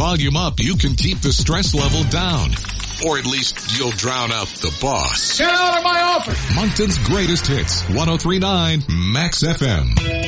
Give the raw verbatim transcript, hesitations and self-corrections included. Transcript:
volume up, you can keep the stress level down. Or at least you'll drown out the boss. Get out of my office! Moncton's greatest hits, one oh three point nine Max F M.